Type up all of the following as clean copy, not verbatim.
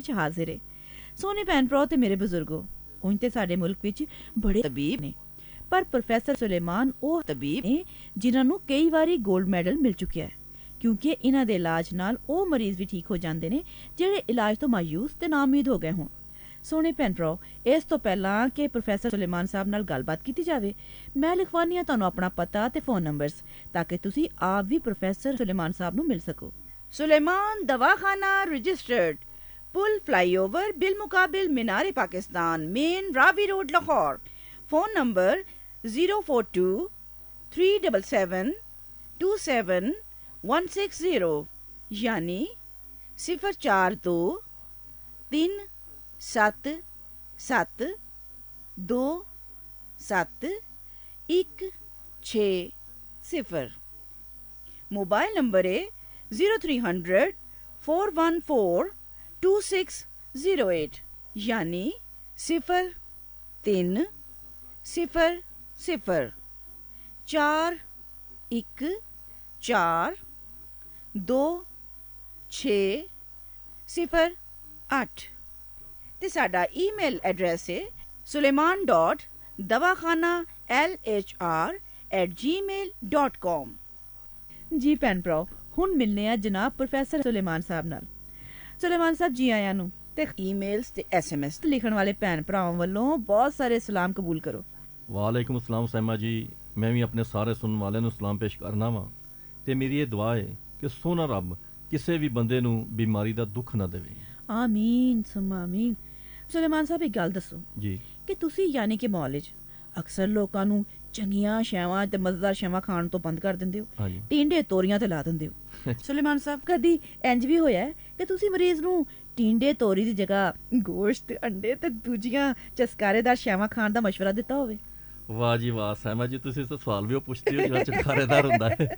ਵਿੱਚ ਹਾਜ਼ਰ ਹੈ। ਸੋਹਣੇ ਭੈਣ ਭਰਾ ਤੇ ਮੇਰੇ ਬਜ਼ੁਰਗੋ, ਉਂਝ ਤੇ ਸਾਡੇ ਮੁਲਕ ਵਿੱਚ ਬੜੇ ਤਬੀਬ ਨੇ, ਪਰ ਪ੍ਰੋਫੈਸਰ ਸੁਲੇਮਾਨ ਉਹ ਤਬੀਬ ਨੇ ਜਿਨ੍ਹਾਂ ਨੂੰ ਕਈ ਵਾਰੀ 골ਡ ਮੈਡਲ ਮਿਲ ਚੁੱਕਿਆ ਹੈ, ਕਿਉਂਕਿ ਇਹਨਾਂ ਦੇ ਇਲਾਜ ਨਾਲ ਉਹ ਮਰੀਜ਼ ਵੀ ਠੀਕ ਹੋ ਜਾਂਦੇ ਨੇ ਜਿਹੜੇ ਇਲਾਜ ਤੋਂ ਮਾਯੂਸ ਤੇ ਨਾਉਮੀਦ ਹੋ ਗਏ ਹੋਣ। ਸੋਹਣੇ ਭੈਣ ਭਰਾ, ਇਸ ਤੋਂ ਪਹਿਲਾਂ ਕਿ ਪ੍ਰੋਫੈਸਰ ਸੁਲੇਮਾਨ ਸਾਹਿਬ ਨਾਲ ਗੱਲਬਾਤ ਕੀਤੀ ਜਾਵੇ, ਮੈਂ ਲਿਖਵਾਨੀ ਆ ਤੁਹਾਨੂੰ ਆਪਣਾ ਪਤਾ ਤੇ ਫੋਨ ਨੰਬਰਸ, ਤਾਂ ਕਿ ਤੁਸੀਂ ਆਪ ਵੀ ਪ੍ਰੋਫੈਸਰ ਸੁਲੇਮਾਨ ਸਾਹਿਬ ਨੂੰ ਮਿਲ ਸਕੋ। ਸੁਲੇਮਾਨ ਦਵਾਖਾਨਾ ਰਜਿਸਟਰਡ, पुल फ्लाईओवर बिलमुकाबिल मीनार Pakistan, main Ravi road Lahore. Phone number 042-377-27160 यानी 042-377-27160। मोबाइल नंबर है 0300-414-2608 यानी 03-0-4-1-4-2-6-0-8 ਤੇ ਸਾਡਾ ਈਮੇਲ ਐਡਰੈਸ ਹੈ suleiman.dawakhanalhr@gmail.com। ਜੀ ਭੈਣ ਭਰਾ, ਹੁਣ ਮਿਲਨੇ ਆ ਜਨਾਬ ਪ੍ਰੋਫੈਸਰ ਸੁਲੇਮਾਨ ਸਾਹਿਬ ਨਾਲ। ਸੁਲੇਮਾਨ ਸਾਹਿਬ ਜੀ ਆਇਆਂ ਨੂੰ, ਤੇ ਈਮੇਲਸ ਤੇ SMS ਲਿਖਣ ਵਾਲੇ ਭੈਣ ਭਰਾਵਾਂ ਵੱਲੋਂ ਬਹੁਤ ਸਾਰੇ ਸਲਾਮ ਕਬੂਲ ਕਰੋ। ਵਾਲੇਕੁਮ ਅਸਲਾਮ ਸੈਮਾ ਜੀ, ਮੈਂ ਵੀ ਆਪਣੇ ਸਾਰੇ ਸੁਣਨ ਵਾਲਿਆਂ ਨੂੰ ਸਲਾਮ ਪੇਸ਼ ਕਰਨਾ ਵਾਂ ਤੇ ਮੇਰੀ ਇਹ ਦੁਆ ਹੈ ਕਿ ਸੋਹਣਾ ਰੱਬ ਕਿਸੇ ਵੀ ਬੰਦੇ ਨੂੰ ਬਿਮਾਰੀ ਦਾ ਦੁੱਖ ਨਾ ਦੇਵੇ। ਆਮੀਨ ਸੁਮਾ ਆਮੀਨ। ਸੁਲੇਮਾਨ ਸਾਹਿਬ ਇੱਕ ਗੱਲ ਦੱਸੋ ਜੀ ਕਿ ਤੁਸੀਂ ਯਾਨੀ ਕਿ ਮੌਲਜ ਅਕਸਰ ਲੋਕਾਂ ਨੂੰ ਚੰਗੀਆਂ ਸ਼ੈਵਾਂ ਤੇ ਮਜ਼ੇਦਾਰ ਸ਼ੈਵਾਂ ਖਾਣ ਤੋਂ ਬੰਦ ਕਰ ਦਿੰਦੇ ਹੋ, ਟੀਂਡੇ ਤੋਰੀਆਂ ਤੇ ਲਾ ਦਿੰਦੇ ਹੋ। ਸੁਲੇਮਾਨ ਸਾਹਿਬ, ਕਦੀ ਇੰਜ ਵੀ ਹੋਇਆ ਹੈ ਕਿ ਤੁਸੀਂ ਮਰੀਜ਼ ਨੂੰ ਟੀਂਡੇ ਤੋਰੀ ਦੀ ਜਗ੍ਹਾ ਗੋਸ਼ਤ, ਅੰਡੇ ਤੇ ਦੂਜੀਆਂ ਚਸਕਾਰੇਦਾਰ ਸ਼ੈਵਾਂ ਖਾਣ ਦਾ ਮਸ਼ਵਰਾ ਦਿੱਤਾ ਹੋਵੇ? ਵਾਹ ਜੀ ਵਾਹ ਸੈਮਾ ਜੀ, ਤੁਸੀਂ ਤਾਂ ਸਵਾਲ ਵੀ ਉਹ ਪੁੱਛਦੇ ਹੋ ਜਿਹੜਾ ਚਟਕਾਰੇਦਾਰ ਹੁੰਦਾ ਹੈ।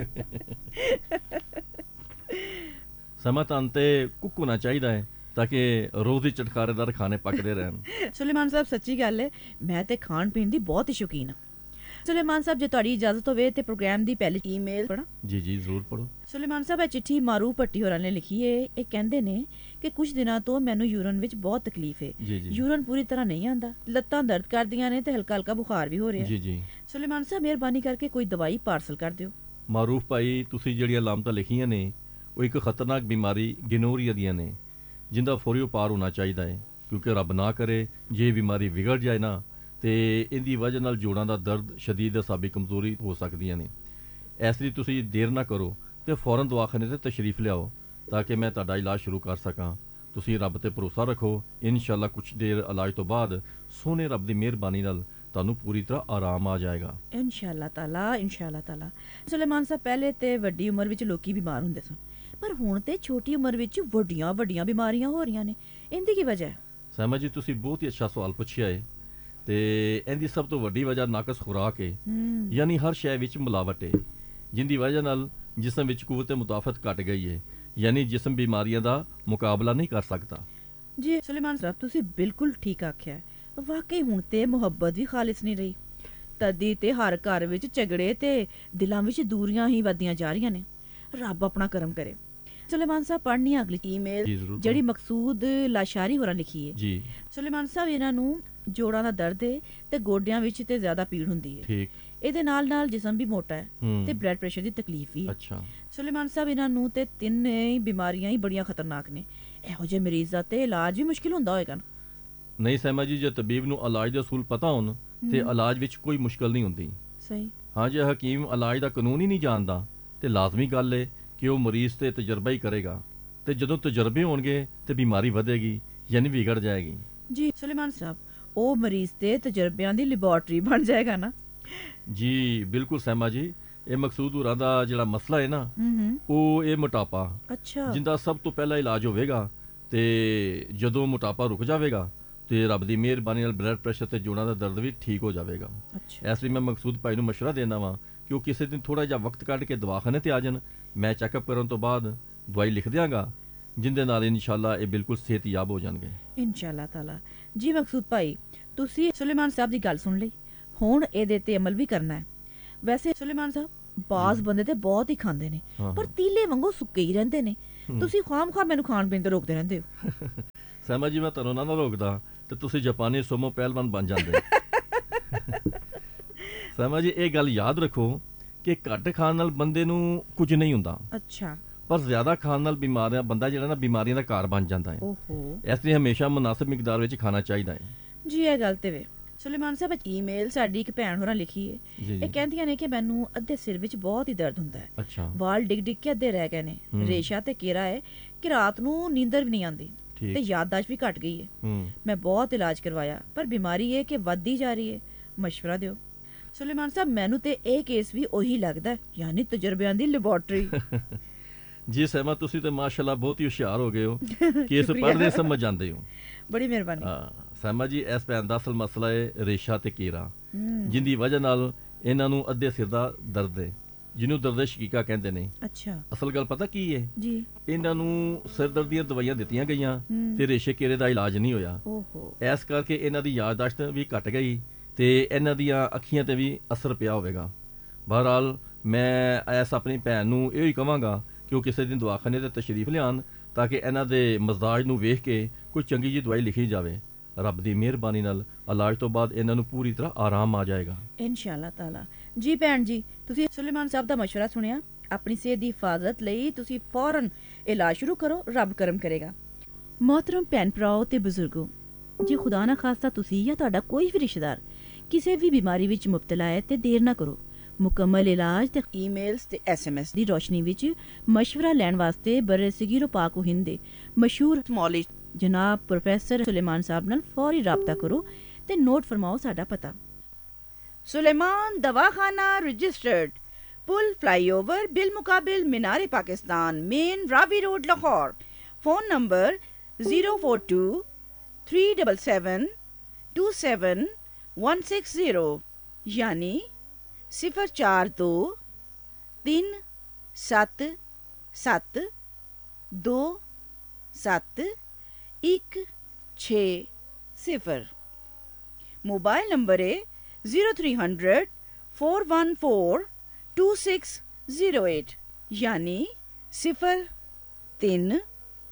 ਸਮਾਂ ਤਾਂ ਤੇ ਕੁੱਕਣਾ ਚਾਹੀਦਾ ਹੈ ਤਾਂ ਕਿ ਰੋਜ਼ ਹੀ ਚਟਕਾਰੇਦਾਰ ਖਾਣੇ ਪੱਕਦੇ ਰਹਿਣ। ਸੁਲੇਮਾਨ ਸਾਹਿਬ, ਸੱਚੀ ਗੱਲ ਹੈ, ਮੈਂ ਤੇ ਖਾਣ ਪੀਣ ਦੀ ਬਹੁਤ ਹੀ ਸ਼ੌਕੀਨ ਹਾਂ। ਸੁਲੇਮਾਨ ਸਾਹਿਬ, ਜੇ ਤੁਹਾਡੀ ਇਜਾਜ਼ਤ ਹੋਵੇ ਤੇ ਪ੍ਰੋਗਰਾਮ ਦੀ ਪਹਿਲੀ ਈਮੇਲ ਪੜਾਂ? ਜੀ ਜੀ ਜ਼ਰੂਰ ਪੜੋ। ਸੁਲੇਮਾਨ ਸਾਹਿਬ, ਇਹ ਚਿੱਠੀ ਮਾਰੂ ਭੱਟੀ ਹੋਰਾਂ ਨੇ ਲਿਖੀ ਹੈ। ਇਹ ਕਹਿੰਦੇ ਨੇ ਕਿ ਕੁਝ ਦਿਨਾਂ ਤੋਂ ਮੈਨੂੰ ਯੂਰਨ ਵਿੱਚ ਬਹੁਤ ਤਕਲੀਫ ਹੈ। ਯੂਰਨ ਪੂਰੀ ਤਰ੍ਹਾਂ ਨਹੀਂ ਆਂਦਾ, ਲੱਤਾਂ ਦਰਦ ਕਰਦੀਆਂ ਨੇ ਤੇ ਹਲਕਾ ਹਲਕਾ ਬੁਖਾਰ ਵੀ ਹੋ ਰਿਹਾ। ਜੀ ਜੀ ਸੁਲੇਮਾਨ ਸਾਹਿਬ, ਮਿਹਰਬਾਨੀ ਕਰਕੇ ਕੋਈ ਦਵਾਈ ਪਾਰਸਲ ਕਰ ਦਿਓ। ਮਾਰੂਫ ਭਾਈ, ਤੁਸੀਂ ਜਿਹੜੀਆਂ ਅਲਾਮਤਾਂ ਲਿਖੀਆਂ ਨੇ ਉਹ ਇੱਕ ਖਤਰਨਾਕ ਬਿਮਾਰੀ ਗਿਨੋਰੀਆ ਦੀਆਂ ਨੇ, ਜਿੰਦਾ ਫੌਰੀ ਉਪਾਰ ਹੋਣਾ ਚਾਹੀਦਾ ਹੈ, ਕਿਉਂਕਿ ਰੱਬ ਨਾ ਕਰੇ ਜੇ ਬਿਮਾਰੀ ਵਿਗੜ ਜਾਏ ਨਾ ਤੇ ਇਹਦੀ ਵਜ੍ਹਾ ਨਾਲ ਜੋੜਾਂ ਦਾ ਦਰਦ, ਸ਼ਦੀਦ ਅਸਾਬੀ ਕਮਜ਼ੋਰੀ ਹੋ ਸਕਦੀਆਂ ਨੇ। ਇਸ ਲਈ ਤੁਸੀਂ ਦੇਰ ਨਾ ਕਰੋ ਤੇ ਫੌਰਨ ਦਵਾਖਾਨੇ ਤੇ ਤਸ਼ਰੀਫ ਲਿਆਓ ਤਾਂ ਕਿ ਮੈਂ ਤੁਹਾਡਾ ਇਲਾਜ ਸ਼ੁਰੂ ਕਰ ਸਕਾਂ। ਤੁਸੀਂ ਰੱਬ ਤੇ ਭਰੋਸਾ ਰੱਖੋ, ਇਨਸ਼ਾਅੱਲਾ ਕੁਛ ਦੇਰ ਇਲਾਜ ਤੋਂ ਬਾਅਦ ਸੋਹਣੇ ਰੱਬ ਦੀ ਮਿਹਰਬਾਨੀ ਨਾਲ ਤੁਹਾਨੂੰ ਪੂਰੀ ਤਰ੍ਹਾਂ ਆਰਾਮ ਆ ਜਾਏਗਾ। ਇਨਸ਼ਾਅੱਲਾ ਤਾਲਾ, ਇਨਸ਼ਾਅੱਲਾ ਤਾਲਾ। ਸੁਲੇਮਾਨ ਸਾਹਿਬ, ਪਹਿਲੇ ਤੇ ਵੱਡੀ ਉਮਰ ਵਿੱਚ ਲੋਕੀ ਬਿਮਾਰ ਹੁੰਦੇ ਸਨ, ਪਰ ਹੁਣ ਤੇ ਛੋਟੀ ਉਮਰ ਵਿੱਚ ਵੱਡੀਆਂ ਵੱਡੀਆਂ ਬਿਮਾਰੀਆਂ ਹੋ ਰਹੀਆਂ ਨੇ। ਇਹਦੀ ਕੀ ਵਜ੍ਹਾ ਹੈ? ਸਹਿਮਾ ਜੀ, ਤੁਸੀਂ ਬਹੁਤ ਹੀ ਅੱਛਾ ਸਵਾਲ ਪੁੱਛਿਆ ਹੈ ਤੇ ਇਹਦੀ ਸਭ ਤੋਂ ਵੱਡੀ ਵਜ੍ਹਾ ਨਾਕਸ ਖੁਰਾਕ ਹੈ, ਯਾਨੀ ਹਰ ਸ਼ੈ ਵਿੱਚ ਮਿਲਾਵਟ ਹੈ, ਜਿੰਦੀ ਵਜ੍ਹਾ ਨਾਲ ਜਿਸਮ ਵਿੱਚ ਕੂਵਤ ਮੁਤਾਫਤ ਘਟ ਗਈ ਹੈ, ਯਾਨੀ ਜਿਸਮ ਬਿਮਾਰੀਆਂ ਦਾ ਮੁਕਾਬਲਾ ਨਹੀਂ ਕਰ ਸਕਦਾ। ਜੀ ਸੁਲੇਮਾਨ ਸਾਹਿਬ, ਤੁਸੀਂ ਬਿਲਕੁਲ ਠੀਕ ਆਖਿਆ। ਵਾਕਈ ਹੁਣ ਤੇ ਮੁਹੱਬਤ ਵੀ ਖਾਲਿਸ ਨਹੀਂ ਰਹੀ, ਤਦੀ ਤੇ ਹਰ ਘਰ ਵਿੱਚ ਝਗੜੇ ਤੇ ਦਿਲਾਂ ਵਿੱਚ ਦੂਰੀਆਂ ਹੀ ਵੱਧਦੀਆਂ ਜਾ ਰਹੀਆਂ ਨੇ। ਰੱਬ ਆਪਣਾ ਕਰਮ ਕਰੇ। ਸੁਲੇਮਾਨ ਸਾਹਿਬ, ਪੜ੍ਹਨੀ ਅਗਲੀ ਈਮੇਲ ਜਿਹੜੀ ਮਕਸੂਦ ਲਾਸ਼ਾਰੀ ਹੋਰਾਂ ਲਿਖੀ ਹੈ। ਜੀ ਸੁਲੇਮਾਨ ਸਾਹਿਬ, ਇਹਨਾਂ ਨੂੰ ਜੋੜਾਂ ਦਾ ਦਰਦ ਹੈ ਤੇ ਗੋਡਿਆਂ ਵਿੱਚ ਤੇ ਜ਼ਿਆਦਾ ਪੀੜ ਹੁੰਦੀ ਹੈ। ਠੀਕ। ਇਹਦੇ ਨਾਲ ਨਾਲ ਜਿਸਮ ਵੀ ਮੋਟਾ ਹੈ ਤੇ ਬਲੱਡ ਪ੍ਰੈਸ਼ਰ ਦੀ ਤਕਲੀਫ ਵੀ ਹੈ। ਅੱਛਾ ਸੁਲੇਮਾਨ ਸਾਹਿਬ, ਇਹਨਾਂ ਨੂੰ ਤੇ ਤਿੰਨੇ ਬਿਮਾਰੀਆਂ ਹੀ ਬੜੀਆਂ ਖਤਰਨਾਕ ਨੇ। ਇਹੋ ਜਿਹੇ ਮਰੀਜ਼ ਦਾ ਤੇ ਇਲਾਜ ਵੀ ਮੁਸ਼ਕਿਲ ਹੁੰਦਾ ਹੋਏਗਾ ਨਾ? ਨਹੀਂ ਸਹਿਮਾ ਜੀ, ਜੇ ਤਬੀਬ ਨੂੰ ਇਲਾਜ ਦੇ ਅਸੂਲ ਪਤਾ ਹੋਣ ਤੇ ਇਲਾਜ ਵਿੱਚ ਕੋਈ ਮੁਸ਼ਕਲ ਨਹੀਂ ਹੁੰਦੀ। ਸਹੀ। ਹਾਂ, ਜੇ ਹਕੀਮ ਇਲਾਜ ਦਾ ਕਾਨੂੰਨ ਹੀ ਨਹੀਂ ਜਾਣਦਾ ਤੇ ਲਾਜ਼ਮੀ ਗੱਲ ਹੈ ਕਿ ਉਹ ਮਰੀਜ਼ ਤੇ ਤਜਰਬਾ ਹੀ ਕਰੇਗਾ, ਤੇ ਜਦੋਂ ਤਜਰਬੇ ਹੋਣਗੇ ਤੇ ਬਿਮਾਰੀ ਵਧੇਗੀ ਯਾਨੀ ਵਿਗੜ ਜਾਏਗੀ। ਜੀ ਸੁਲੇਮਾਨ ਸਾਹਿਬ, ਉਹ ਮਰੀਜ਼ ਤੇ ਤਜਰਬਿਆਂ ਦੀ ਲੈਬੋਰਟਰੀ ਬਣ ਜਾਏਗਾ ਨਾ? ਜੀ ਬਿਲਕੁਲ ਸਹਿਮਾ ਜੀ, ਇਹ ਮਕਸੂਦ ਹੋਰਾਂ ਦਾ ਜਿਹੜਾ ਮਸਲਾ ਹੈ ਨਾ ਉਹ ਇਹ ਮੋਟਾਪਾ, ਜਿੰਦਾ ਸਭ ਤੋਂ ਪਹਿਲਾ ਇਲਾਜ ਹੋਵੇਗਾ ਤੇ ਜਦੋਂ ਮੋਟਾਪਾ ਰੁਕ ਜਾਵੇਗਾ ਤੇ ਰੱਬ ਦੀ ਮਿਹਰਬਾਨੀ ਨਾਲ ਬਲੱਡ ਪ੍ਰੈਸ਼ਰ ਤੇ ਜੋੜਾਂ ਦਾ ਦਰਦ ਵੀ ਠੀਕ ਹੋ ਜਾਵੇਗਾ। ਇਸ ਲਈ ਮੈਂ ਮਕਸੂਦ ਭਾਈ ਨੂੰ ਮਸ਼ਵਰਾ ਦੇਣਾ ਵਾ ਕਿ ਉਹ ਕਿਸੇ ਦਿਨ ਥੋੜਾ ਜਿਹਾ ਵਕਤ ਕੱਢ ਕੇ ਦਵਾਖਾਨੇ ਤੇ ਆ ਜਾਣ। ਮੈਂ ਚੈੱਕਅਪ ਕਰਨ ਤੋਂ ਬਾਅਦ ਦਵਾਈ ਲਿਖ ਦਿਆਂਗਾ, ਜਿੰਦੇ ਨਾਲ ਇਨਸ਼ਾਅੱਲਾ ਇਹ ਬਿਲਕੁਲ ਸਿਹਤਯਾਬ ਹੋ ਜਾਣਗੇ ਇਨਸ਼ਾਅੱਲਾ ਤਾਲਾ। ਜੀ ਮਕਸੂਦ ਭਾਈ, ਤੁਸੀਂ ਸੁਲੇਮਾਨ ਸਾਹਿਬ ਦੀ ਗੱਲ ਸੁਣ ਲਈ, ਹੁਣ ਇਹਦੇ ਤੇ ਅਮਲ ਵੀ ਕਰਨਾ ਹੈ। ਵੈਸੇ ਸੁਲੇਮਾਨ ਸਾਹਿਬ, ਬਾਜ਼ ਬੰਦੇ ਤੇ ਬਹੁਤ ਹੀ ਖਾਂਦੇ ਨੇ ਪਰ ਤੀਲੇ ਵਾਂਗੂ ਸੁੱਕੇ ਹੀ ਰਹਿੰਦੇ ਨੇ। ਤੁਸੀਂ ਖਾਮ ਮੈਨੂੰ ਖਾਣ ਪੀਣ ਤੋਂ ਰੋਕਦੇ ਰਹਿੰਦੇ ਹੋ। ਸਹਿਮਾ ਜੀ, ਮੈਂ ਤੁਹਾਨੂੰ ਨਾ ਰੋਕਦਾ ਤੇ ਤੁਸੀਂ ਜਾਪਾਨੀ ਸੋਮੋ ਪਹਿਲਵਾਨ ਬਣ ਜਾਂਦੇ। ਸਹਿਮਾ ਜੀ, ਇਹ ਗੱਲ ਯਾਦ ਰੱਖੋ ਕਿ ਘੱਟ ਖਾਣ ਨਾਲ ਬੰਦੇ ਨੂੰ ਕੁਝ ਨਹੀਂ ਹੁੰਦਾ, ਅੱਛਾ, ਪਰ ਜ਼ਿਆਦਾ ਖਾਣ ਨਾਲ ਬੰਦਾ ਜਿਹੜਾ ਨਾ ਬਿਮਾਰੀਆਂ ਦਾ ਘਰ ਬਣ ਜਾਂਦਾ ਹੈ। ਓਹੋ, ਇਸ ਲਈ ਹਮੇਸ਼ਾ ਮੁਨਾਸਿਬ ਮਿਕਦਾਰ ਵਿੱਚ ਖਾਣਾ ਚਾਹੀਦਾ ਹੈ। ਜੀ ਇਹ ਗੱਲ ਤੇ ਵੇ। ਸੁਲੇਮਾਨ ਸਾਹਿਬ, ਈਮੇਲ ਸਾਡੀ ਇੱਕ ਭੈਣ ਹੋਰਾਂ ਲਿਖੀ ਹੈ। ਜੀ ਇਹ ਕਹਿੰਦੀਆਂ ਨੇ ਕਿ ਮੈਨੂੰ ਅੱਧੇ ਸਿਰ ਵਿੱਚ ਬਹੁਤ ਹੀ ਦਰਦ ਹੁੰਦਾ ਹੈ, ਅੱਛਾ, ਵਾਲ ਡਿੱਗ ਡਿੱਗ ਕੇ ਅੱਧੇ ਰਹਿ ਗਏ ਨੇ, ਰੇਸ਼ਾ ਤੇ ਕੇਰਾ ਹੈ ਕਿ ਰਾਤ ਨੂੰ ਨੀਂਦਰ ਵੀ ਨਹੀਂ ਆਉਂਦੀ ਤੇ ਯਾਦਦਾਸ਼ਤ ਵੀ ਘਟ ਗਈ ਹੈ। ਮੈਂ ਬਹੁਤ ਇਲਾਜ ਕਰਵਾਇਆ ਪਰ ਬਿਮਾਰੀ ਹੈ ਕਿ ਵੱਧਦੀ ਜਾ ਰਹੀ ਹੈ, ਮਸ਼ਵਰਾ ਦਿਓ। ਸੁਲੇਮਾਨ ਸਾਹਿਬ, ਮੈਨੂੰ ਤੇ ਇਹ ਕੇਸ ਵੀ ਉਹੀ ਲੱਗਦਾ, ਯਾਨੀ ਤਜਰਬਿਆਂ ਦੀ ਲੈਬੋਰੇਟਰੀ। ਜੀ ਸਹਿਮਾ, ਤੁਸੀਂ ਤੇ ਮਾਸ਼ਾਅੱਲਾ ਬਹੁਤ ਹੀ ਹੁਸ਼ਿਆਰ ਹੋ ਗਏ ਹੋ, ਕੇਸ ਪੜ੍ਹਦੇ ਸਮਝ ਜਾਂਦੇ ਹੋ। ਬੜੀ ਮਿਹਰਬਾਨੀ। ਸਹਿਮਾ ਜੀ, ਇਸ ਭੈਣ ਦਾ ਅਸਲ ਮਸਲਾ ਹੈ ਰੇਸ਼ਾ ਤੇ ਕੇਰਾ, ਜਿੰਦੀ ਵਜ੍ਹਾ ਨਾਲ ਇਹਨਾਂ ਨੂੰ ਅੱਧੇ ਸਿਰ ਦਾ ਦਰਦ ਹੈ, ਜਿਹਨੂੰ ਦਰਦ ਸ਼ਕੀਕਾ ਕਹਿੰਦੇ ਨੇ। ਅੱਛਾ, ਅਸਲ ਗੱਲ ਪਤਾ ਕੀ ਹੈ ਜੀ? ਇਹਨਾਂ ਨੂੰ ਸਿਰ ਦਰਦ ਦੀਆਂ ਦਵਾਈਆਂ ਦਿੱਤੀਆਂ ਗਈਆਂ ਤੇ ਰੇਸ਼ੇ ਕੇਰੇ ਦਾ ਇਲਾਜ ਨਹੀਂ ਹੋਇਆ। ਓਹੋ, ਇਸ ਕਰਕੇ ਇਹਨਾਂ ਦੀ ਯਾਦਦਾਸ਼ਤ ਵੀ ਘਟ ਗਈ ਤੇ ਇਹਨਾਂ ਦੀਆਂ ਅੱਖੀਆਂ ਤੇ ਵੀ ਅਸਰ ਪਿਆ ਹੋਵੇਗਾ। ਬਹਰਹਾਲ ਮੈਂ ਇਸ ਆਪਣੀ ਭੈਣ ਨੂੰ ਇਹ ਹੀ ਕਹਾਂਗਾ ਕਿ ਉਹ ਕਿਸੇ ਦਿਨ ਦਵਾਖਾਨੇ ਤੇ ਤਸ਼ਰੀਫ ਲਿਆਉਣ ਤਾਂ ਕਿ ਇਹਨਾਂ ਦੇ ਮਜ਼ਾਜ ਨੂੰ ਵੇਖ ਕੇ ਕੋਈ ਚੰਗੀ ਜਿਹੀ ਦਵਾਈ ਲਿਖੀ ਜਾਵੇ। ਰੱਬ ਦੀ ਮਿਹਰਬਾਨੀ ਨਾਲ ਇਲਾਜ ਤੋਂ ਬਾਅਦ ਇਹਨਾਂ ਨੂੰ ਪੂਰੀ ਤਰ੍ਹਾਂ ਆਰਾਮ ਆ ਜਾਏਗਾ ਇਨਸ਼ਾਅੱਲਾ ਤਾਲਾ। ਜੀ ਭੈਣ ਜੀ, ਤੁਸੀਂ ਸੁਲੇਮਾਨ ਸਾਹਿਬ ਦਾ ਮਸ਼ਵਰਾ ਸੁਣਿਆ। ਆਪਣੀ ਸਿਹਤ ਦੀ ਹਿਫਾਜ਼ਤ ਲਈ ਤੁਸੀਂ ਫੌਰਨ ਇਲਾਜ ਸ਼ੁਰੂ ਕਰੋ, ਰੱਬ ਕਰਮ ਕਰੇਗਾ। मोहतरम भैन भराओ ते बुजुर्गो, जे खुदा ना खास्ता तुसी या तुहाडा कोई भी रिश्तेदार किसी भी बीमारी विच मुब्तला है ते देर ना करो। मुकम्मल इलाज ते ईमेल्स ते SMS दी रोशनी विच मशवरा लैण वास्ते बरे सगीरो पाक हिंद दे मशहूर मौलिक जनाब प्रोफेसर सुलेमान साहब नाल फौरी राबता करो ते नोट फरमाओ साडा पता। सुलेमान दवाखाना रजिस्टर्ड, पुल फ्लाईओवर बिल मुकाबिल मीनार Pakistan, main Ravi road Lahore. Phone number 042 377 27160 यानी 042 377 27160। मोबाइल नंबर है 0300 414 2608 यानी 0300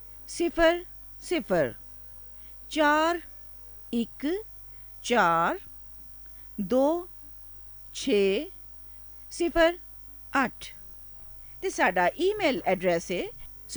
4142608 ਤੇ ਸਾਡਾ ਈਮੇਲ ਐਡਰੈਸ ਹੈ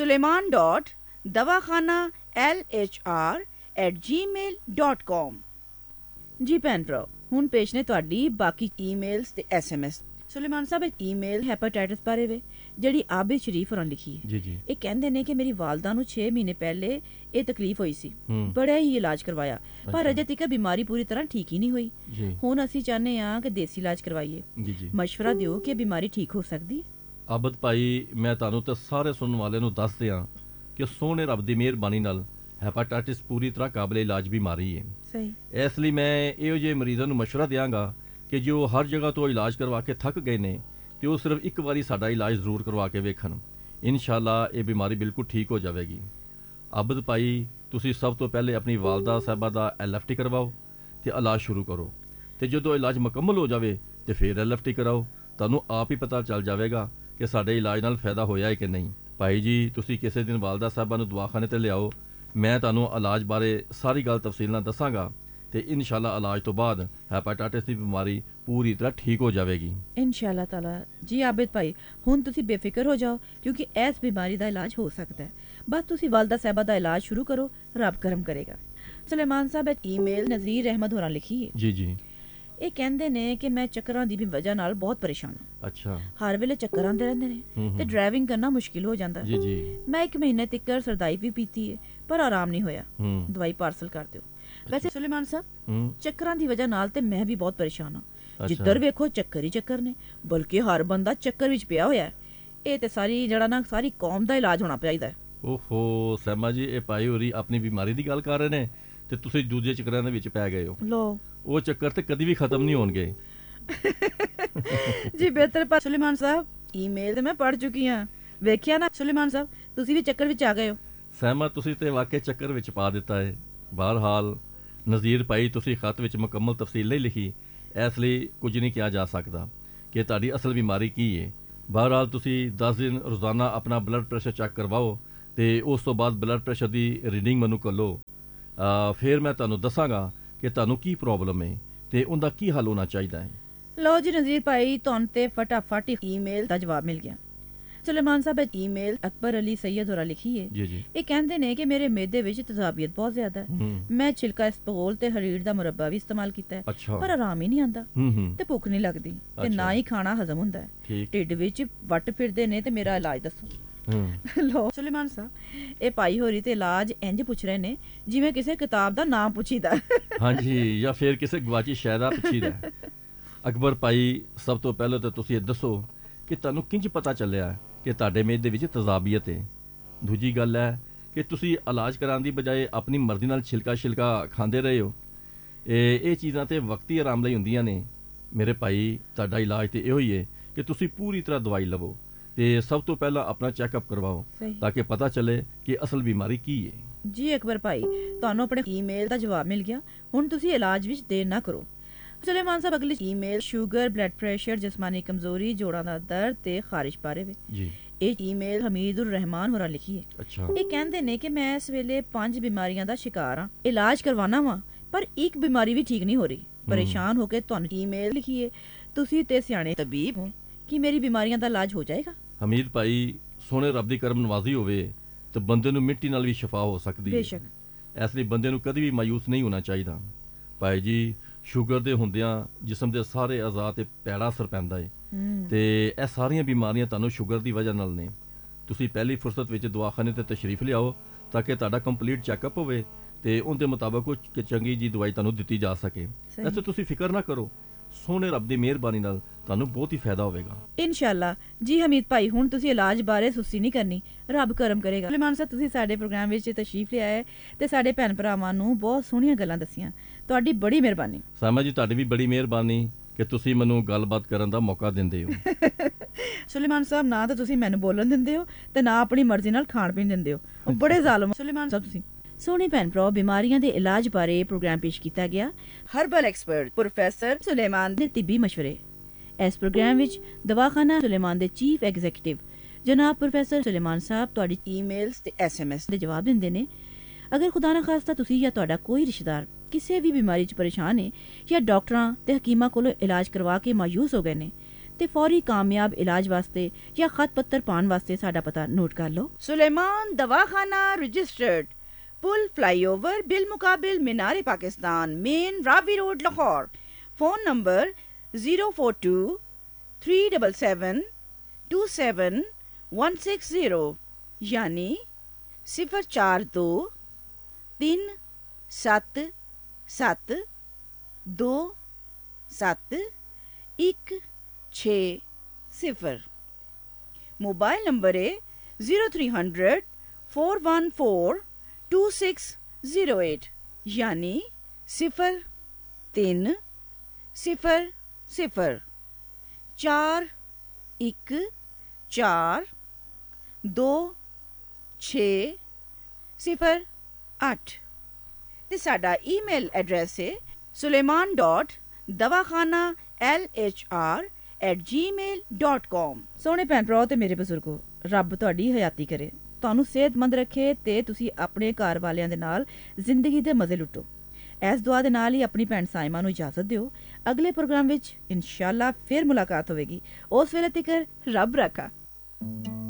suleiman.dawakhanalhr@gmail.com। ਜੀ ਭੈਣ ਭਰਾ, ਹੁਣ ਪੇਸ਼ ਨੇ ਤੁਹਾਡੀ ਬਾਕੀ ਈਮੇਲਸ ਤੇ SMS। ਸੁਲੇਮਾਨ ਸਾਹਿਬ, ਈਮੇਲ ਹੈਪੇਟਾਈਟਸ ਬਾਰੇ ਵੇ ਜਿਹੜੀ ਆਬਿਦ ਸ਼ਰੀਫ ਹੋਰਾਂ ਲਿਖੀ ਹੈ। ਜੀ ਜੀ। ਇਹ ਕਹਿੰਦੇ ਨੇ ਕਿ ਮੇਰੀ ਵਾਲਦਾ ਨੂੰ 6 ਮਹੀਨੇ ਪਹਿਲੇ ਇਹ ਤਕਲੀਫ ਹੋਈ ਸੀ, ਬੜਾ ਹੀ ਇਲਾਜ ਕਰਵਾਇਆ ਪਰ ਅਜੇ ਤੱਕ ਬਿਮਾਰੀ ਪੂਰੀ ਤਰ੍ਹਾਂ ਠੀਕ ਹੀ ਨਹੀਂ ਹੋਈ। ਹੁਣ ਅਸੀਂ ਚਾਹੁੰਦੇ ਹਾਂ ਕਿ ਦੇਸੀ ਇਲਾਜ ਕਰਵਾਈਏ। ਮਸ਼ਵਰਾ ਦਿਓ ਕਿ ਬਿਮਾਰੀ ਠੀਕ ਹੋ ਸਕਦੀ ਹੈ। ਆਬਦ ਭਾਈ, ਮੈਂ ਤੁਹਾਨੂੰ ਤੇ ਸਾਰੇ ਸੁਣਨ ਵਾਲਿਆਂ ਨੂੰ ਦੱਸ ਦਿਆਂ ਕਿ ਸੋਹਣੇ ਰੱਬ ਦੀ ਮਿਹਰਬਾਨੀ ਨਾਲ ਹੈਪੇਟਾਈਟਿਸ ਪੂਰੀ ਤਰ੍ਹਾਂ ਕਾਬਲੇ ਇਲਾਜ ਬਿਮਾਰੀ ਹੈ। ਸਹੀ। ਇਸ ਲਈ ਮੈਂ ਇਹੋ ਜਿਹੇ ਮਰੀਜ਼ਾਂ ਨੂੰ ਮਸ਼ਵਰਾ ਦਿਆਂਗਾ ਕਿ ਜੋ ਹਰ ਜਗ੍ਹਾ ਤੋਂ ਇਲਾਜ ਕਰਵਾ ਕੇ ਥੱਕ ਗਏ ਨੇ ਤੇ ਉਹ ਸਿਰਫ ਇੱਕ ਵਾਰੀ ਸਾਡਾ ਇਲਾਜ ਜ਼ਰੂਰ ਕਰਵਾ ਕੇ ਵੇਖਣ। ਇਨਸ਼ਾਅੱਲਾ ਇਹ ਬਿਮਾਰੀ ਬਿਲਕੁਲ ਠੀਕ ਹੋ ਜਾਵੇਗੀ। ਆਬਦ ਭਾਈ, ਤੁਸੀਂ ਸਭ ਤੋਂ ਪਹਿਲੇ ਆਪਣੀ ਵਾਲਦਾ ਸਾਹਿਬਾ ਦਾ LFT ਕਰਵਾਓ ਤੇ ਇਲਾਜ ਸ਼ੁਰੂ ਕਰੋ ਤੇ ਜਦੋਂ ਇਲਾਜ ਮੁਕੰਮਲ ਹੋ ਜਾਵੇ ਤੇ ਫਿਰ LFT ਕਰਾਓ। ਤੁਹਾਨੂੰ ਆਪ ਹੀ ਪਤਾ ਚੱਲ ਜਾਵੇਗਾ ਕਿ ਸਾਡੇ ਇਲਾਜ ਨਾਲ ਫਾਇਦਾ ਹੋਇਆ ਹੈ ਕਿ ਨਹੀਂ। ਭਾਈ ਜੀ, ਤੁਸੀਂ ਕਿਸੇ ਦਿਨ ਵਾਲਦਾ ਸਾਹਿਬਾ ਨੂੰ ਦਵਾਖਾਨੇ ਤੇ ਲਿਆਓ, ਮੈਂ ਤੁਹਾਨੂੰ ਇਲਾਜ ਬਾਰੇ ਸਾਰੀ ਗੱਲ ਤਫਸੀਲ ਨਾਲ ਦੱਸਾਂਗਾ ਤੇ ਇਨਸ਼ਾਅੱਲਾ ਇਲਾਜ ਤੋਂ ਬਾਅਦ ਹੈਪੇਟਾਈਟਿਸ ਦੀ ਬਿਮਾਰੀ ਪੂਰੀ ਤਰ੍ਹਾਂ ਠੀਕ ਹੋ ਜਾਵੇਗੀ ਇਨਸ਼ਾਅੱਲਾ ਤਾਲਾ। ਜੀ ਆਬਿਦ ਭਾਈ, ਹੁਣ ਤੁਸੀਂ ਬੇਫਿਕਰ ਹੋ ਜਾਓ ਕਿਉਂਕਿ ਇਸ ਬਿਮਾਰੀ ਦਾ ਇਲਾਜ ਹੋ ਸਕਦਾ ਹੈ। ਬਸ ਤੁਸੀਂ ਵਾਲਦਾ ਸਾਹਿਬਾ ਦਾ ਇਲਾਜ ਸ਼ੁਰੂ ਕਰੋ, ਰੱਬ ਕਰਮ ਕਰੇਗਾ। ਸੁਲੇਮਾਨ ਸਾਹਿਬ, ਈਮੇਲ ਨਜ਼ੀਰ ਅਹਿਮਦ ਹੋਰਾਂ ਲਿਖੀ ਹੈ। ਜੀ ਜੀ। ਇਹ ਕਹਿੰਦੇ ਨੇ ਕਿ ਮੈਂ ਚੱਕਰਾਂ ਦੀ ਵੀ ਵਜ੍ਹਾ ਨਾਲ ਬਹੁਤ ਪਰੇਸ਼ਾਨ ਹਾਂ। ਅੱਛਾ। ਹਰ ਵੇਲੇ ਚੱਕਰ ਆਉਂਦੇ ਰਹਿੰਦੇ ਨੇ ਤੇ ਡਰਾਈਵਿੰਗ ਕਰਨਾ ਮੁਸ਼ਕਿਲ ਹੋ ਜਾਂਦਾ। ਜੀ ਜੀ। ਮੈਂ 1 ਮਹੀਨੇ ਤੱਕ ਸਰਦਾਈ ਵੀ ਪੀਤੀ ਹੈ ਪਰ ਆਰਾਮ ਨਹੀਂ ਹੋਇਆ। ਦਵਾਈ ਪਾਰਸਲ ਕਰ ਦਿਓ। ਵੈਸੇ ਸੁਲੇਮਾਨ ਸਾਹਿਬ, ਚੱਕਰਾਂ ਦੀ ਵਜ੍ਹਾ ਨਾਲ ਤੇ ਮੈਂ ਵੀ ਬਹੁਤ ਪਰੇਸ਼ਾਨ ਹਾਂ। ਜਿੱਧਰ ਵੇਖੋ ਚੱਕਰ ਹੀ ਚੱਕਰ ਨੇ, ਬਲਕਿ ਹਰ ਬੰਦਾ ਚੱਕਰ ਵਿੱਚ ਪਿਆ ਹੋਇਆ ਹੈ। ਇਹ ਤੇ ਸਾਰੀ ਕੌਮ ਦਾ ਇਲਾਜ ਹੋਣਾ ਚਾਹੀਦਾ ਹੈ। ਓਹੋ ਸਹਿਮਾ ਜੀ, ਇਹ ਭਾਈ ਹੋਰੀ ਆਪਣੀ ਬਿਮਾਰੀ ਦੀ ਗੱਲ ਕਰ ਰਹੇ ਨੇ ਤੇ ਤੁਸੀਂ ਦੂਜੇ ਚੱਕਰਾਂ ਦੇ ਵਿੱਚ ਪੈ ਗਏ ਹੋ। ਲੋ, ਉਹ ਚੱਕਰ ਤੇ ਕਦੀ ਵੀ ਖਤਮ ਨਹੀਂ ਹੋਣਗੇ। ਜੀ ਬਿਹਤਰ। ਪਰ ਸੁਲੇਮਾਨ ਸਾਹਿਬ, ਈਮੇਲ ਤੇ ਮੈਂ ਪੜ੍ਹ ਚੁੱਕੀ ਹਾਂ, ਵੇਖਿਆ ਨਾ ਸੁਲੇਮਾਨ ਸਾਹਿਬ, ਤੁਸੀਂ ਵੀ ਚੱਕਰ ਵਿੱਚ ਆ ਗਏ ਹੋ। ਸਹਿਮਾ, ਤੁਸੀਂ ਤੇ ਵਾਕਈ ਚੱਕਰ ਵਿੱਚ ਪਾ ਦਿੱਤਾ ਹੈ। ਬਹਰਹਾਲ ਨਜ਼ੀਰ ਭਾਈ, ਤੁਸੀਂ ਖਤ ਵਿੱਚ ਮੁਕੰਮਲ ਤਫਸੀਲ ਨਹੀਂ ਲਿਖੀ, ਇਸ ਲਈ ਕੁਝ ਨਹੀਂ ਕਿਹਾ ਜਾ ਸਕਦਾ ਕਿ ਤੁਹਾਡੀ ਅਸਲ ਬਿਮਾਰੀ ਕੀ ਹੈ। ਬਹਰਹਾਲ ਤੁਸੀਂ 10 ਦਿਨ ਰੋਜ਼ਾਨਾ ਆਪਣਾ ਬਲੱਡ ਪ੍ਰੈਸ਼ਰ ਚੈੱਕ ਕਰਵਾਓ ਤੇ ਉਸ ਤੋਂ ਬਾਅਦ ਬਲੱਡ ਪ੍ਰੈਸ਼ਰ ਦੀ ਰੀਡਿੰਗ ਮੈਨੂੰ ਕੱਲੋ। ਫਿਰ ਮੈਂ ਤੁਹਾਨੂੰ ਦੱਸਾਂਗਾ ਕਿ ਤੁਹਾਨੂੰ ਕੀ ਪ੍ਰੋਬਲਮ ਹੈ ਤੇ ਉਹਦਾ ਕੀ ਹੱਲ ਹੋਣਾ ਚਾਹੀਦਾ ਹੈ। ਲਓ ਜੀ ਨਜ਼ੀਰ ਭਾਈ, ਤੁਹਾਨੂੰ ਤੇ ਫਟਾਫਟ ਈਮੇਲ ਦਾ ਜਵਾਬ ਮਿਲ ਗਿਆ। ਸੁਲੇਮਾਨ ਸਾਹਿਬ ਇਹ ਈਮੇਲ ਅਕਬਰ ਅਲੀ ਸੈयद ਹੋਰਾਂ ਲਿਖੀ ਹੈ। ਜੀ ਜੀ। ਇਹ ਕਹਿੰਦੇ ਨੇ ਕਿ ਮੇਰੇ ਮਿਹਦੇ ਵਿੱਚ ਤਜ਼ਾਬੀਅਤ ਬਹੁਤ ਜ਼ਿਆਦਾ ਹੈ। ਮੈਂ ਛਿਲਕਾ ਇਸਬਗੋਲ ਤੇ ਹਰੀੜ ਦਾ ਮੁਰੱਬਾ ਵੀ ਇਸਤੇਮਾਲ ਕੀਤਾ ਹੈ, ਅੱਛਾ। ਪਰ ਆਰਾਮ ਹੀ ਨਹੀਂ ਆਉਂਦਾ ਹੂੰ ਤੇ ਭੁੱਖ ਨਹੀਂ ਲੱਗਦੀ ਤੇ ਨਾ ਹੀ ਖਾਣਾ ਹਜ਼ਮ ਹੁੰਦਾ ਹੈ। ਠੀਕ। ਢਿੱਡ ਵਿੱਚ ਵੱਟ ਫਿਰਦੇ ਨੇ ਤੇ ਮੇਰਾ ਇਲਾਜ ਦੱਸੋ। ਹੂੰ। ਲੋ ਸੁਲੇਮਾਨ ਸਾਹਿਬ, ਇਹ ਭਾਈ ਹੋਰੀ ਤੇ ਇਲਾਜ ਇੰਜ ਪੁੱਛ ਰਹੇ ਨੇ ਜਿਵੇਂ ਕਿਸੇ ਕਿਤਾਬ ਦਾ ਨਾਮ ਪੁੱਛੀਦਾ। ਹਾਂਜੀ, ਜਾਂ ਫਿਰ ਕਿਸੇ ਗਵਾਚੀ ਸ਼ੈ ਦਾ ਪੁੱਛੀਦਾ। ਅਕਬਰ ਭਾਈ, ਸਭ ਤੋਂ ਪਹਿਲਾਂ ਤਾਂ ਤੁਸੀਂ ਇਹ ਦੱਸੋ ਕਿ ਤੁਹਾਨੂੰ ਕਿੰਜ ਪਤਾ ਚੱਲਿਆ ਕਿ ਤੁਹਾਡੇ ਮਿਹਦੇ ਵਿੱਚ ਤਜ਼ਾਬੀਅਤ ਹੈ। ਦੂਜੀ ਗੱਲ ਹੈ ਕਿ ਤੁਸੀਂ ਇਲਾਜ ਕਰਾਉਣ ਦੀ ਬਜਾਏ ਆਪਣੀ ਮਰਜ਼ੀ ਨਾਲ ਛਿਲਕਾ ਖਾਂਦੇ ਰਹੇ ਹੋ। ਇਹ ਚੀਜ਼ਾਂ ਤੇ ਵਕਤੀ ਆਰਾਮ ਲਈ ਹੁੰਦੀਆਂ ਨੇ। ਮੇਰੇ ਭਾਈ, ਤੁਹਾਡਾ ਇਲਾਜ ਤੇ ਇਹੋ ਹੀ ਹੈ ਕਿ ਤੁਸੀਂ ਪੂਰੀ ਤਰ੍ਹਾਂ ਦਵਾਈ ਲਵੋ ਤੇ ਸਭ ਤੋਂ ਪਹਿਲਾਂ ਆਪਣਾ ਚੈੱਕਅਪ ਕਰਵਾਓ ਤਾਂ ਕਿ ਪਤਾ ਚੱਲੇ ਕਿ ਅਸਲ ਬਿਮਾਰੀ ਕੀ ਹੈ। ਜੀ ਅਕਬਰ ਭਾਈ, ਤੁਹਾਨੂੰ ਆਪਣੇ ਈਮੇਲ ਦਾ ਜਵਾਬ ਮਿਲ ਗਿਆ। ਹੁਣ ਤੁਸੀਂ ਇਲਾਜ ਵਿੱਚ ਦੇਰ ਨਾ ਕਰੋ। ਸੁਲੇਮਾਨ ਸਾਹਿਬ, ਅਗਲੀ ਈਮੇਲ ਸ਼ੂਗਰ, ਬਲੱਡ ਪ੍ਰੈਸ਼ਰ, ਜਿਸਮਾਨੀ ਕਮਜ਼ੋਰੀ, ਜੋੜਾਂ ਦਾ ਦਰਦ ਤੇ ਖਾਰਿਸ਼ ਬਾਰੇ ਵੇ। ਜੀ। ਇਹ ਈਮੇਲ ਹਮੀਦੁਰ ਰਹਿਮਾਨ ਹੋਰਾਂ ਲਿਖੀ ਹੈ। ਅੱਛਾ। ਇਹ ਕਹਿੰਦੇ ਨੇ ਕਿ ਮੈਂ ਇਸ ਵੇਲੇ 5 ਬਿਮਾਰੀਆਂ ਦਾ ਸ਼ਿਕਾਰ ਹਾਂ। ਇਲਾਜ ਕਰਵਾਉਣਾ ਵਾ ਪਰ ਇੱਕ ਬਿਮਾਰੀ ਵੀ ਠੀਕ ਨਹੀਂ ਹੋ ਰਹੀ। ਪਰੇਸ਼ਾਨ ਹੋ ਕੇ ਤੁਹਾਨੂੰ ਈਮੇਲ ਲਿਖੀ ਹੈ। ਤੁਸੀਂ ਤੇ ਸਿਆਣੇ ਤਬੀਬ ਹੋ, ਕੀ ਮੇਰੀ ਬਿਮਾਰੀਆਂ ਦਾ ਇਲਾਜ ਹੋ ਜਾਏਗਾ? ਹਮੀਦ ਭਾਈ, ਸੋਹਣੇ ਰੱਬ ਦੀ ਕਰਮ ਨਵਾਜ਼ੀ ਹੋਵੇ ਤਾਂ ਬੰਦੇ ਨੂੰ ਮਿੱਟੀ ਨਾਲ ਵੀ ਸ਼ਿਫਾ ਹੋ ਸਕਦੀ ਹੈ। ਬੇਸ਼ੱਕ। ਇਸ ਲਈ ਬੰਦੇ ਨੂੰ ਕਦੀ ਵੀ ਮਾਯੂਸ ਨਹੀਂ ਹੋਣਾ ਚਾਹੀਦਾ। ਭਾਈ ਜੀ, ਸ਼ੂਗਰ ਦੇ ਹੁੰਦਿਆਂ ਜਿਸਮ ਦੇ ਸਾਰੇ ਅਜ਼ਾ ਤੇ ਪੈੜਾ ਅਸਰ ਪੈਂਦਾ ਹੈ ਤੇ ਇਹ ਸਾਰੀਆਂ ਬਿਮਾਰੀਆਂ ਤੁਹਾਨੂੰ ਸ਼ੂਗਰ ਦੀ ਵਜ੍ਹਾ ਨਾਲ ਨੇ। ਤੁਸੀਂ ਪਹਿਲੀ ਫੁਰਸਤ ਵਿੱਚ ਦਵਾਖਾਨੇ ਤੇ ਤਸ਼ਰੀਫ ਲਿਆਓ ਤਾਂ ਕਿ ਤੁਹਾਡਾ ਕੰਪਲੀਟ ਚੈੱਕਅਪ ਹੋਵੇ ਤੇ ਉਹਦੇ ਮੁਤਾਬਕ ਉਹ ਚੰਗੀ ਜੀ ਦਵਾਈ ਤੁਹਾਨੂੰ ਦਿੱਤੀ ਜਾ ਸਕੇ। ਐਸੇ ਤੁਸੀਂ ਫਿਕਰ ਨਾ ਕਰੋ, ਸੋਹਣੇ ਰੱਬ ਦੀ ਮਿਹਰਬਾਨੀ ਨਾਲ ਤੁਹਾਨੂੰ ਬਹੁਤ ਹੀ ਫਾਇਦਾ ਹੋਵੇਗਾ ਇਨਸ਼ਾਅੱਲਾ। ਜੀ ਹਮੀਦ ਭਾਈ, ਹੁਣ ਤੁਸੀਂ ਇਲਾਜ ਬਾਰੇ ਸੁਸਤੀ ਨਹੀਂ ਕਰਨੀ, ਰੱਬ ਕਰਮ ਕਰੇਗਾ। ਸੁਲੇਮਾਨ ਸਾਹਿਬ, ਤੁਸੀਂ ਸਾਡੇ ਪ੍ਰੋਗਰਾਮ ਵਿੱਚ ਤਸ਼ਰੀਫ ਲਿਆਏ ਤੇ ਸਾਡੇ ਭੈਣ ਭਰਾਵਾਂ ਨੂੰ ਬਹੁਤ ਸੋਹਣੀਆਂ ਗੱਲਾਂ ਦੱਸੀਆਂ। ਤੁਹਾਡੀ ਬੜੀ ਮਿਹਰਬਾਨੀ। ਸਾਮਾ ਜੀ, ਤੁਹਾਡੀ ਵੀ ਬੜੀ ਮਿਹਰਬਾਨੀ ਕਿ ਤੁਸੀਂ ਮੈਨੂੰ ਗੱਲਬਾਤ ਕਰਨ ਦਾ ਮੌਕਾ ਦਿੰਦੇ ਹੋ। ਸੁਲੇਮਾਨ ਸਾਹਿਬ, ਨਾ ਤਾਂ ਤੁਸੀਂ ਮੈਨੂੰ ਬੋਲਣ ਦਿੰਦੇ ਹੋ ਤੇ ਨਾ ਆਪਣੀ ਮਰਜ਼ੀ ਨਾਲ ਖਾਣ ਪੀਣ ਦਿੰਦੇ ਹੋ। ਉਹ ਬੜੇ ਜ਼ਾਲਮ ਸੁਲੇਮਾਨ ਸਾਹਿਬ ਤੁਸੀਂ। ਸੋਹਣੇ ਭੈਣ ਭਰਾ, ਬਿਮਾਰੀਆਂ ਦੇ ਇਲਾਜ ਬਾਰੇ ਪ੍ਰੋਗਰਾਮ ਪੇਸ਼ ਕੀਤਾ ਗਿਆ। ਹਰਬਲ ਐਕਸਪਰਟ ਪ੍ਰੋਫੈਸਰ ਸੁਲੇਮਾਨ ਦੇ ਤਿੱਬੀ ਮਸ਼ਵਰੇ। ਇਸ ਪ੍ਰੋਗਰਾਮ ਵਿੱਚ ਦਵਾਖਾਨਾ ਸੁਲੇਮਾਨ ਦੇ ਚੀਫ ਐਗਜ਼ੀਕਿਊਟਿਵ ਜਨਾਬ ਪ੍ਰੋਫੈਸਰ ਸੁਲੇਮਾਨ ਸਾਹਿਬ ਤੁਹਾਡੀ ਈਮੇਲਸ ਤੇ SMS ਦੇ ਜਵਾਬ ਦਿੰਦੇ ਨੇ। ਅਗਰ ਖੁਦਾ ਨਾ ਖਾਸਤਾ ਤੁਸੀਂ ਜਾਂ ਤੁਹਾਡਾ ਕੋਈ ਰਿਸ਼ਤੇਦਾਰ ਕਿਸੇ ਵੀ ਬਿਮਾਰੀ 'ਚ ਪਰੇਸ਼ਾਨ ਹੈ ਜਾਂ ਡਾਕਟਰਾਂ ਤੇ ਹਕੀਮਾਂ ਕੋਲੋਂ ਇਲਾਜ ਕਰਵਾ ਕੇ ਮਾਯੂਸ ਹੋ ਗਏ ਨੇ ਤੇ ਫੌਰੀ ਕਾਮਯਾਬ ਇਲਾਜ ਵਾਸਤੇ ਜਾਂ ਖਤ ਪੱਤਰ ਪਾਉਣ ਵਾਸਤੇ ਸਾਡਾ ਪਤਾ ਨੋਟ ਕਰ ਲਓ। ਸੁਲੇਮਾਨ ਦਵਾਖਾਨਾ ਰਜਿਸਟਰਡ, पुल फ्लाईओवर बिल मुकाबिल मीनार Pakistan, main Ravi road, Lahore. Phone number 042-377-27160 यानी 042-377-27160। मोबाइल नंबर है 0300-414-2608 यानी 03-0-414-2608 ਤੇ ਸਾਡਾ ਈਮੇਲ ਐਡਰੈਸ ਹੈ suleiman.dawakhana@gmail.com। ਸੋਹਣੇ ਭੈਣ ਭਰਾ ਤੇ ਮੇਰੇ ਬਜ਼ੁਰਗੋ, ਰੱਬ ਤੁਹਾਡੀ ਹਯਾਤੀ ਕਰੇ, ਤੁਹਾਨੂੰ ਸਿਹਤਮੰਦ ਰੱਖੇ ਤੇ ਤੁਸੀਂ ਆਪਣੇ ਘਰ ਵਾਲਿਆਂ ਦੇ ਨਾਲ ਜ਼ਿੰਦਗੀ ਦੇ ਮਜ਼ੇ ਲੁੱਟੋ। ਇਸ ਦੁਆ ਦੇ ਨਾਲ ਹੀ ਆਪਣੀ ਭੈਣ ਸਾਇਮਾ ਨੂੰ ਇਜਾਜ਼ਤ ਦਿਓ। ਅਗਲੇ ਪ੍ਰੋਗਰਾਮ ਵਿੱਚ ਇਨਸ਼ਾਅੱਲਾ ਫਿਰ ਮੁਲਾਕਾਤ ਹੋਵੇਗੀ। ਉਸ ਵੇਲੇ ਤੱਕ ਰੱਬ ਰਾਖਾ।